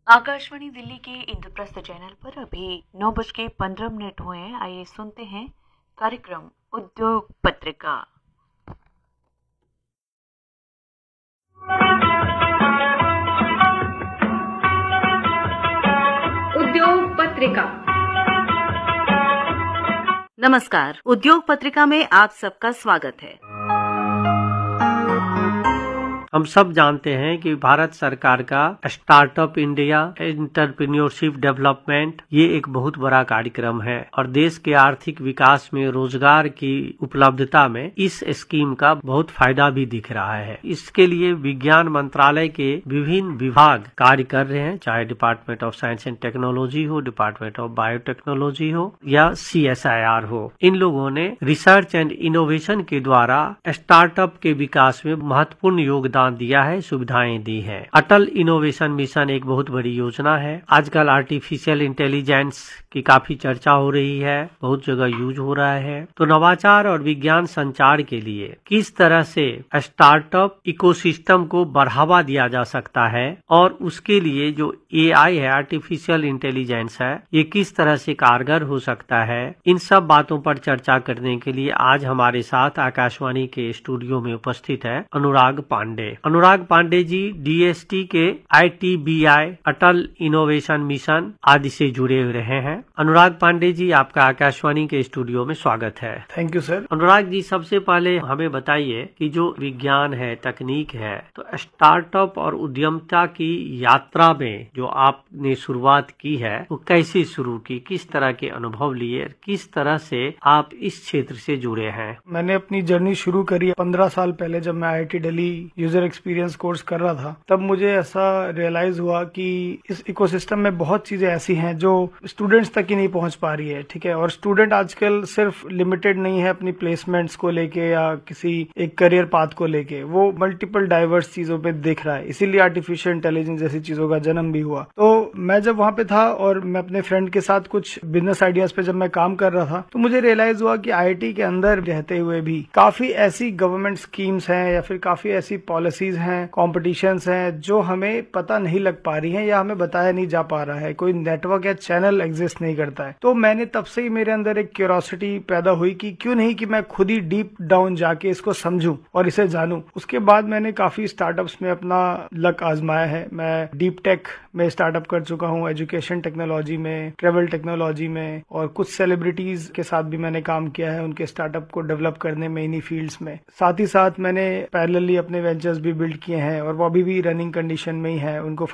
आकाशवाणी दिल्ली के इंद्रप्रस्थ चैनल पर अभी 9:15 हुए हैं। आइए सुनते हैं कार्यक्रम उद्योग पत्रिका। उद्योग पत्रिका। नमस्कार, उद्योग पत्रिका में आप सबका स्वागत है। हम सब जानते हैं कि भारत सरकार का स्टार्टअप इंडिया एंटरप्रेन्योरशिप डेवलपमेंट ये एक बहुत बड़ा कार्यक्रम है और देश के आर्थिक विकास में रोजगार की उपलब्धता में इस स्कीम का बहुत फायदा भी दिख रहा है। इसके लिए विज्ञान मंत्रालय के विभिन्न विभाग कार्य कर रहे हैं, चाहे department of science and technology हो, डिपार्टमेंट ऑफ बायोटेक्नोलॉजी हो या CSIR हो। इन लोगों ने रिसर्च एंड इनोवेशन के द्वारा स्टार्टअप के विकास में महत्वपूर्ण योगदान दिया है, सुविधाएं दी है। अटल इनोवेशन मिशन एक बहुत बड़ी योजना है। आजकल आर्टिफिशियल इंटेलिजेंस की काफी चर्चा हो रही है, बहुत जगह यूज हो रहा है। तो नवाचार और विज्ञान संचार के लिए किस तरह से स्टार्टअप इकोसिस्टम को बढ़ावा दिया जा सकता है और उसके लिए जो AI है, आर्टिफिशियल इंटेलिजेंस है, ये किस तरह से कारगर हो सकता है, इन सब बातों पर चर्चा करने के लिए आज हमारे साथ आकाशवाणी के स्टूडियो में उपस्थित है अनुराग पांडे। अनुराग पांडे जी DST के ITBI अटल इनोवेशन मिशन आदि से जुड़े रहे हैं। अनुराग पांडे जी, आपका आकाशवाणी के स्टूडियो में स्वागत है। Thank you sir. Anurag ji, सबसे पहले हमें बताइए कि जो विज्ञान है, तकनीक है, तो स्टार्टअप और उद्यमिता की यात्रा में जो आपने शुरुआत की है वो कैसे शुरू की, किस तरह के अनुभव लिए, किस तरह से आप इस क्षेत्र से जुड़े हैं? मैंने अपनी जर्नी शुरू करी 15 साल पहले, जब मैं IIT Delhi user experience course कर रहा था। तब मुझे ऐसा रियलाइज हुआ कि इस इकोसिस्टम में बहुत चीजें ऐसी हैं जो स्टूडेंट्स तक ही नहीं पहुंच पा रही है। ठीक है, और स्टूडेंट आजकल सिर्फ लिमिटेड नहीं है अपनी प्लेसमेंट्स को लेके या किसी एक करियर पाथ को लेके, वो मल्टीपल डाइवर्स चीजों पे देख रहा है। इसीलिए आर्टिफिशियल इंटेलिजेंस जैसी चीजों का जन्म भी हुआ। तो मैं जब वहां पे था और मैं अपने फ्रेंड के साथ कुछ बिजनेस आइडियाज पे जब मैं काम कर रहा था, तो मुझे रियलाइज हुआ कि IIT के अंदर रहते हुए भी काफी ऐसी गवर्नमेंट स्कीम्स हैं या फिर काफी ऐसी पॉलिसीज हैं, कॉम्पिटिशन्स हैं जो हमें पता नहीं लग पा रही हैं या हमें बताया नहीं जा पा रहा है, कोई नेटवर्क या चैनल एग्जिस्ट नहीं करता है। तो मैंने तब से ही मेरे अंदर एक क्यूरियोसिटी पैदा हुई कि क्यों नहीं कि मैं खुद ही डीप डाउन जाके इसको समझूं और इसे जानूं। उसके बाद मैंने काफी स्टार्टअप्स में अपना लक आजमाया है। मैं डीप टेक में स्टार्टअप कर चुका हूं, एजुकेशन टेक्नोलॉजी में, ट्रेवल टेक्नोलॉजी में, और कुछ सेलिब्रिटीज के साथ भी मैंने काम किया है उनके स्टार्टअप को डेवलप करने में इन्हीं फील्ड्स में। साथ ही साथ मैंने पैरेलली अपने वेंचर्स भी बिल्ड किए हैं और वो अभी भी रनिंग कंडीशन में ही है, उनको